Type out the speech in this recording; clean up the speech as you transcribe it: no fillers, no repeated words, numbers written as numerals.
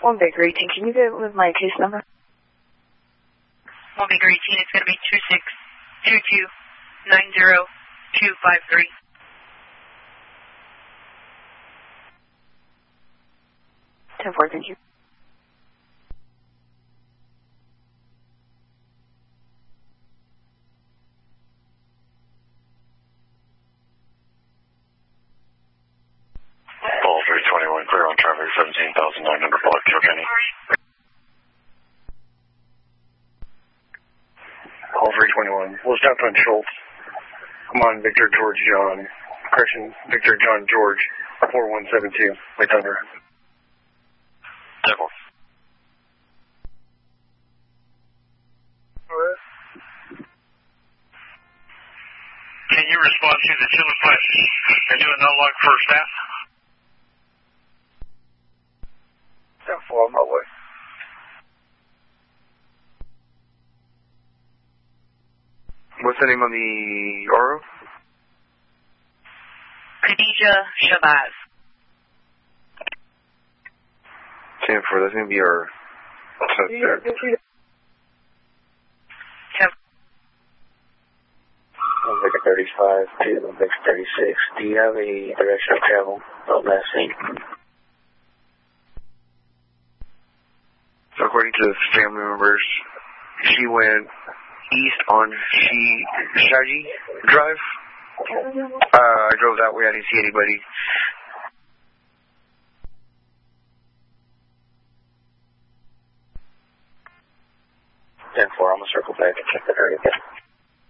1 Baker 18, can you get with my case number? 1 Baker 18, it's going to be 262290-253. 10-4, thank you. Ball 321, clear on traffic, 17,900 block, Kilkenny. Ball 321, we'll stop on Schultz. Come on, Victor George John. Correction, Victor John George, 4172, Lake Thunder. 10-4. Can you respond to the chiller flash and do a no log first half? 10-4 on my way. What's the name on the Oro? Khadija Shabazz. 10-4, that's going to be our suspect. 10-4. Victor 35 to Victor 36. Do you have a direction of travel of last scene? So according to the family members, she went east on Shaji Drive. I drove that way. I didn't see anybody. I'm gonna circle back and check that area again.